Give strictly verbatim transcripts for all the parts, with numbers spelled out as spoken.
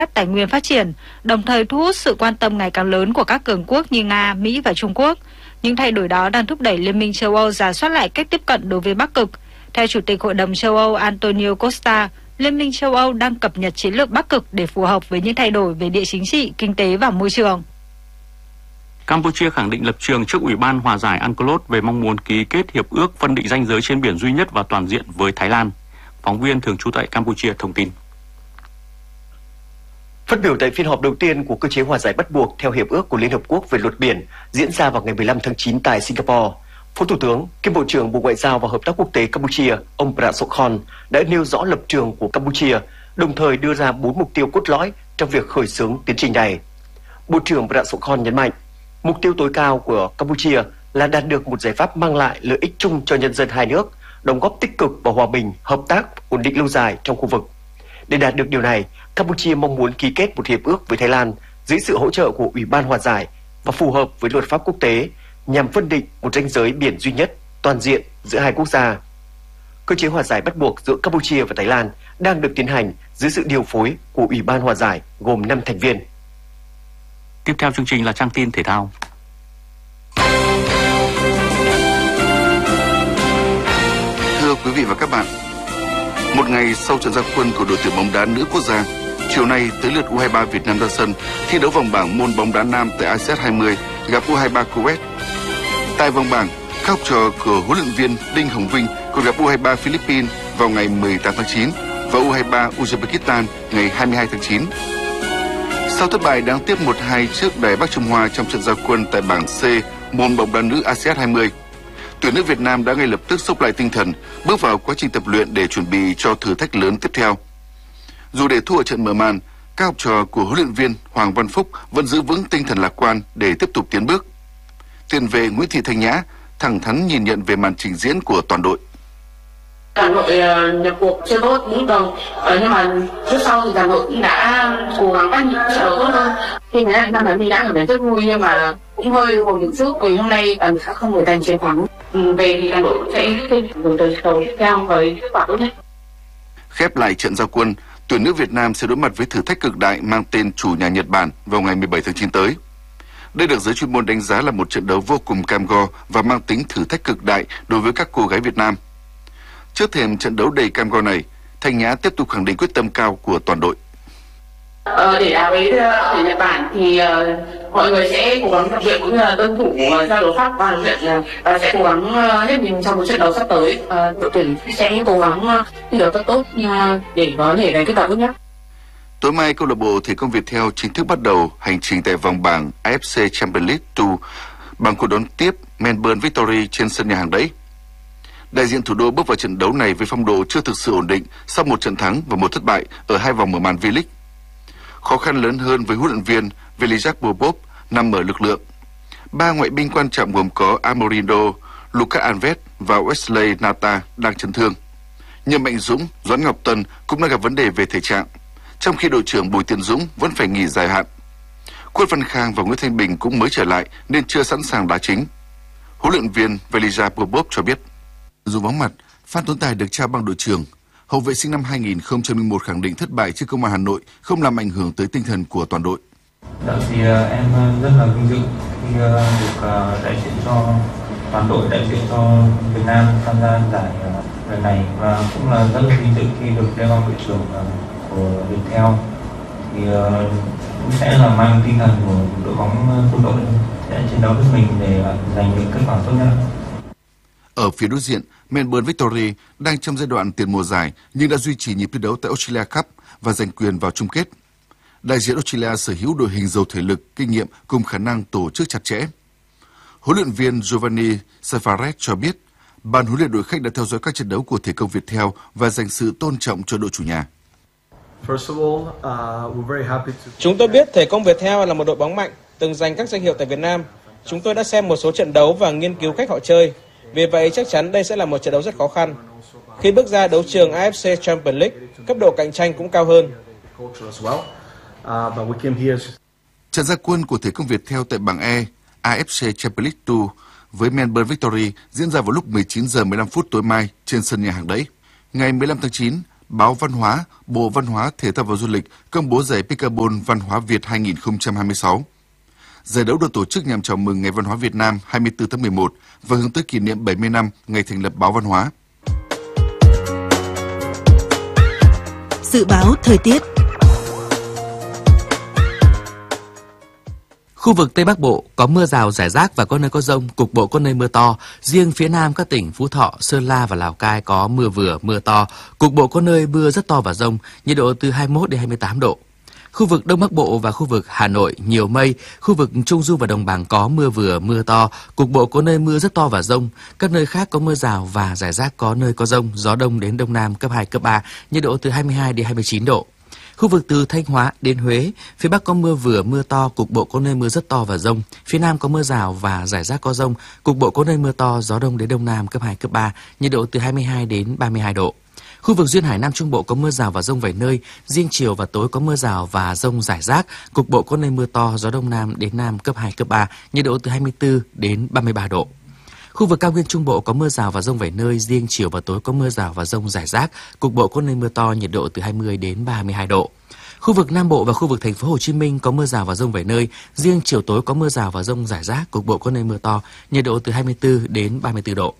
các tài nguyên phát triển, đồng thời thu hút sự quan tâm ngày càng lớn của các cường quốc như Nga, Mỹ và Trung Quốc. Những thay đổi đó đang thúc đẩy Liên minh châu Âu rà soát lại cách tiếp cận đối với Bắc Cực. Theo Chủ tịch Hội đồng châu Âu Antonio Costa, Liên minh châu Âu đang cập nhật chiến lược Bắc Cực để phù hợp với những thay đổi về địa chính trị, kinh tế và môi trường. Campuchia khẳng định lập trường trước Ủy ban Hòa giải UNCLOS về mong muốn ký kết hiệp ước phân định ranh giới trên biển duy nhất và toàn diện với Thái Lan. Phóng viên thường trú tại Campuchia thông tin. Phát biểu tại phiên họp đầu tiên của cơ chế hòa giải bắt buộc theo Hiệp ước của Liên Hợp Quốc về luật biển diễn ra vào ngày mười lăm tháng chín tại Singapore, Phó Thủ tướng kiêm Bộ trưởng Bộ Ngoại giao và Hợp tác Quốc tế Campuchia, ông Prat Sokhonn đã nêu rõ lập trường của Campuchia, đồng thời đưa ra bốn mục tiêu cốt lõi trong việc khởi xướng tiến trình này. Bộ trưởng Prat Sokhonn nhấn mạnh, mục tiêu tối cao của Campuchia là đạt được một giải pháp mang lại lợi ích chung cho nhân dân hai nước, đóng góp tích cực vào hòa bình, hợp tác, ổn định lâu dài trong khu vực. Để đạt được điều này, Campuchia mong muốn ký kết một hiệp ước với Thái Lan dưới sự hỗ trợ của Ủy ban Hòa giải và phù hợp với luật pháp quốc tế nhằm phân định một ranh giới biển duy nhất, toàn diện giữa hai quốc gia. Cơ chế hòa giải bắt buộc giữa Campuchia và Thái Lan đang được tiến hành dưới sự điều phối của Ủy ban Hòa giải gồm năm thành viên. Tiếp theo chương trình là trang tin thể thao. Thưa quý vị và các bạn, một ngày sau trận ra quân của đội tuyển bóng đá nữ quốc gia, chiều nay tới lượt u hai ba Việt Nam ra sân thi đấu vòng bảng môn bóng đá nam tại a sê an hai mươi gặp u hai ba Kuwait. Tại vòng bảng, các học trò của huấn luyện viên Đinh Hồng Vinh còn gặp u hai ba Philippines vào ngày mười tám tháng chín và u hai ba Uzbekistan ngày hai mươi hai tháng chín. Sau thất bại đáng tiếc một hai trước Đài Bắc Trung Hoa trong trận ra quân tại bảng C môn bóng đá nữ a sê an hai mươi, tuyển nữ Việt Nam đã ngay lập tức xốc lại tinh thần, bước vào quá trình tập luyện để chuẩn bị cho thử thách lớn tiếp theo. Dù để thua ở trận mở màn, các học trò của huấn luyện viên Hoàng Văn Phúc vẫn giữ vững tinh thần lạc quan để tiếp tục tiến bước. Tiền vệ Nguyễn Thị Thanh Nhã thẳng thắn nhìn nhận về màn trình diễn của toàn đội. Toàn đội nhập cuộc chưa tốt lúc đầu, nhưng mà trước sau thì toàn đội cũng đã cố gắng bắt nhịp trận đấu tốt hơn. Khi người ta thấy mình đã cảm thấy rất vui, nhưng mà cũng hơi hồi hộp chút vì hôm nay toàn đội không được giành chiến thắng. Về thì toàn đội sẽ hướng tới trận đấu tiếp theo với kết quả tốt nhất. Khép lại trận ra quân, tuyển nữ Việt Nam sẽ đối mặt với thử thách cực đại mang tên chủ nhà Nhật Bản vào ngày mười bảy tháng chín tới. Đây được giới chuyên môn đánh giá là một trận đấu vô cùng cam go và mang tính thử thách cực đại đối với các cô gái Việt Nam. Trước thềm trận đấu đầy cam go này, Thanh Nhã tiếp tục khẳng định quyết tâm cao của toàn đội. Ờ, để đá với tuyển Nhật Bản thì uh, mọi người sẽ cố gắng tập luyện cũng như là tuân thủ uh, theo luật pháp và luyện uh, và sẽ cố gắng uh, hết mình trong một trận đấu sắp tới. Uh, đội tuyển sẽ cố gắng uh, thi đấu thật tốt uh, để có thể giành kết quả tốt nhất. Tối mai, câu lạc bộ Thể công Viettel chính thức bắt đầu hành trình tại vòng bảng a ép xê Champions League hai bằng cuộc đón tiếp Melbourne Victory trên sân nhà hàng đẫy. Đại diện thủ đô bước vào trận đấu này với phong độ chưa thực sự ổn định sau một trận thắng và một thất bại ở hai vòng mở màn V-League. Khó khăn lớn hơn với huấn luyện viên Velijak Bobov nằm ở lực lượng. Ba ngoại binh quan trọng gồm có Amorindo, Lucas Alves và Wesley Nata đang chấn thương. Nhâm Mạnh Dũng, Doãn Ngọc Tân cũng đang gặp vấn đề về thể trạng, trong khi đội trưởng Bùi Tiến Dũng vẫn phải nghỉ dài hạn. Khuất Văn Khang và Nguyễn Thanh Bình cũng mới trở lại nên chưa sẵn sàng đá chính. Huấn luyện viên Velijak Bobov cho biết. Dù vắng mặt, Phan Tuấn Tài được trao bằng đội trưởng. Hậu vệ sinh năm hai nghìn không trăm lẻ một khẳng định thất bại trước Công an Hà Nội không làm ảnh hưởng tới tinh thần của toàn đội. Dạ thì em rất là vinh dự khi được đại diện cho toàn đội, đại diện cho Việt Nam tham gia giải lần này, và cũng là rất là vinh dự khi được đeo bằng đội trưởng của Viettel. Thì cũng sẽ là mang tinh thần của đội bóng quân đội sẽ chiến đấu hết mình để giành được kết quả tốt nhất. Ở phía đối diện, Melbourne Victory đang trong giai đoạn tiền mùa giải nhưng đã duy trì nhịp thi đấu tại Australia Cup và giành quyền vào chung kết. Đại diện Australia sở hữu đội hình giàu thể lực, kinh nghiệm cùng khả năng tổ chức chặt chẽ. Huấn luyện viên Giovanni Safaret cho biết, ban huấn luyện đội khách đã theo dõi các trận đấu của Thể công Viettel và dành sự tôn trọng cho đội chủ nhà. Chúng tôi biết Thể công Viettel là một đội bóng mạnh, từng giành các danh hiệu tại Việt Nam. Chúng tôi đã xem một số trận đấu và nghiên cứu cách họ chơi. Vì vậy chắc chắn đây sẽ là một trận đấu rất khó khăn. Khi bước ra đấu trường a ép xê Champions League, cấp độ cạnh tranh cũng cao hơn. Trận ra quân của Thể công Viettel tại bảng E a ép xê Champions League hai với Melbourne Victory diễn ra vào lúc mười chín giờ mười lăm phút tối mai trên sân nhà hàng đẫy. Ngày mười lăm tháng chín, Báo Văn hóa, Bộ Văn hóa, Thể thao và Du lịch công bố giải Pickleball Văn hóa Việt hai không hai sáu. Giải đấu được tổ chức nhằm chào mừng Ngày Văn hóa Việt Nam hai mươi tư tháng mười một và hướng tới kỷ niệm bảy mươi năm ngày thành lập Báo Văn hóa. Dự báo thời tiết. Khu vực Tây Bắc Bộ có mưa rào rải rác và có nơi có dông, cục bộ có nơi mưa to. Riêng phía Nam các tỉnh Phú Thọ, Sơn La và Lào Cai có mưa vừa, mưa to. Cục bộ có nơi mưa rất to và dông, nhiệt độ từ hai mươi mốt đến hai mươi tám độ. Khu vực Đông Bắc Bộ và khu vực Hà Nội nhiều mây, khu vực Trung Du và Đồng bằng có mưa vừa, mưa to, cục bộ có nơi mưa rất to và dông. Các nơi khác có mưa rào và rải rác có nơi có dông, gió đông đến đông nam cấp hai, cấp ba, nhiệt độ từ hai mươi hai đến hai mươi chín độ. Khu vực từ Thanh Hóa đến Huế, phía Bắc có mưa vừa, mưa to, cục bộ có nơi mưa rất to và dông. Phía Nam có mưa rào và rải rác có dông, cục bộ có nơi mưa to, gió đông đến đông nam cấp hai, cấp ba, nhiệt độ từ hai mươi hai đến ba mươi hai độ. Khu vực duyên hải Nam Trung Bộ có mưa rào và dông vài nơi, riêng chiều và tối có mưa rào và dông rải rác, cục bộ có nơi mưa to, gió đông nam đến nam cấp hai, cấp ba, nhiệt độ từ hai mươi tư đến ba mươi ba độ. Khu vực cao nguyên Trung Bộ có mưa rào và dông vài nơi, riêng chiều và tối có mưa rào và dông rải rác, cục bộ có nơi mưa to, nhiệt độ từ hai mươi đến ba mươi hai độ. Khu vực Nam Bộ và khu vực thành phố Hồ Chí Minh có mưa rào và dông vài nơi, riêng chiều tối có mưa rào và dông rải rác, cục bộ có nơi mưa to, nhiệt độ từ hai mươi tư đến ba mươi tư độ.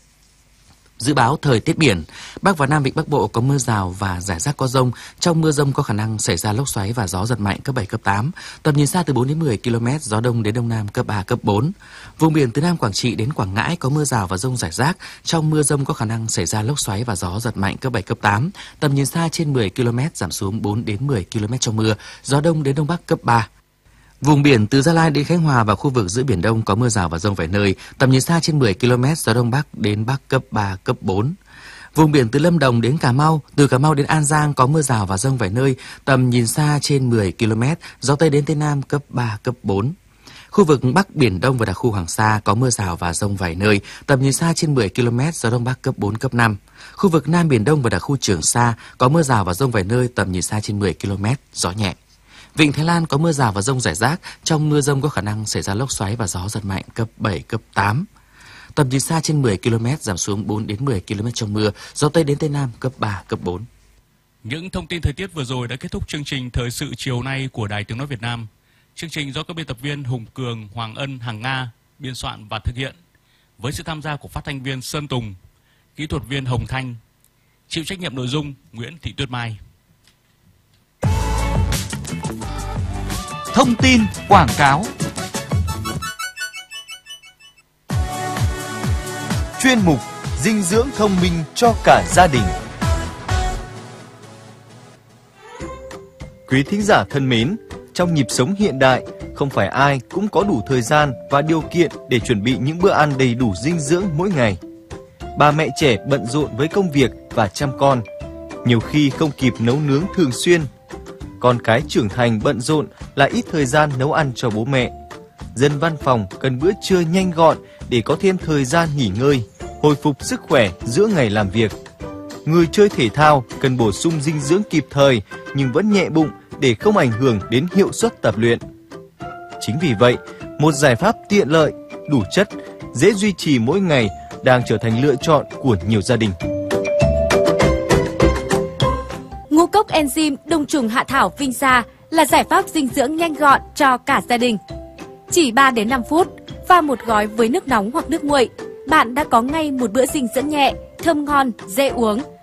Dự báo thời tiết biển, Bắc và Nam Vịnh Bắc Bộ có mưa rào và rải rác có dông. Trong mưa dông có khả năng xảy ra lốc xoáy và gió giật mạnh cấp bảy, cấp tám. Tầm nhìn xa từ bốn đến mười ki lô mét, gió đông đến đông nam cấp ba, cấp bốn. Vùng biển từ Nam Quảng Trị đến Quảng Ngãi có mưa rào và dông rải rác. Trong mưa dông có khả năng xảy ra lốc xoáy và gió giật mạnh cấp bảy, cấp tám. Tầm nhìn xa trên mười ki lô mét, giảm xuống bốn đến mười ki lô mét trong mưa, gió đông đến đông bắc cấp ba. Vùng biển từ Gia Lai đến Khánh Hòa và khu vực giữa Biển Đông có mưa rào và dông vài nơi, tầm nhìn xa trên mười ki lô mét, gió đông bắc đến bắc cấp ba, cấp bốn. Vùng biển từ Lâm Đồng đến Cà Mau, từ Cà Mau đến An Giang có mưa rào và dông vài nơi, tầm nhìn xa trên mười ki lô mét, gió Tây đến Tây Nam cấp ba, cấp bốn. Khu vực Bắc Biển Đông và đặc khu Hoàng Sa có mưa rào và dông vài nơi, tầm nhìn xa trên mười ki lô mét, gió đông bắc cấp bốn, cấp năm. Khu vực Nam Biển Đông và đặc khu Trường Sa có mưa rào và dông vài nơi, tầm nhìn xa trên mười ki lô mét, gió nhẹ. Vịnh Thái Lan có mưa rào và dông rải rác, trong mưa dông có khả năng xảy ra lốc xoáy và gió giật mạnh cấp bảy, cấp tám. Tầm nhìn xa trên mười ki lô mét, giảm xuống bốn đến mười ki lô mét trong mưa, gió Tây đến Tây Nam cấp ba, cấp bốn. Những thông tin thời tiết vừa rồi đã kết thúc chương trình Thời sự chiều nay của Đài Tiếng nói Việt Nam. Chương trình do các biên tập viên Hùng Cường, Hoàng Ân, Hằng Nga biên soạn và thực hiện, với sự tham gia của phát thanh viên Sơn Tùng, kỹ thuật viên Hồng Thanh, chịu trách nhiệm nội dung Nguyễn Thị Tuyết Mai. Thông tin quảng cáo. Chuyên mục dinh dưỡng thông minh cho cả gia đình. Quý thính giả thân mến, trong nhịp sống hiện đại, không phải ai cũng có đủ thời gian và điều kiện để chuẩn bị những bữa ăn đầy đủ dinh dưỡng mỗi ngày. Bà mẹ trẻ bận rộn với công việc và chăm con, nhiều khi không kịp nấu nướng thường xuyên. Con cái trưởng thành bận rộn lại ít thời gian nấu ăn cho bố mẹ. Dân văn phòng cần bữa trưa nhanh gọn để có thêm thời gian nghỉ ngơi, hồi phục sức khỏe giữa ngày làm việc. Người chơi thể thao cần bổ sung dinh dưỡng kịp thời nhưng vẫn nhẹ bụng để không ảnh hưởng đến hiệu suất tập luyện. Chính vì vậy, một giải pháp tiện lợi, đủ chất, dễ duy trì mỗi ngày đang trở thành lựa chọn của nhiều gia đình. Ngũ cốc enzyme đông trùng hạ thảo Vinsa là giải pháp dinh dưỡng nhanh gọn cho cả gia đình. Chỉ ba đến năm phút, pha một gói với nước nóng hoặc nước nguội, bạn đã có ngay một bữa dinh dưỡng nhẹ, thơm ngon, dễ uống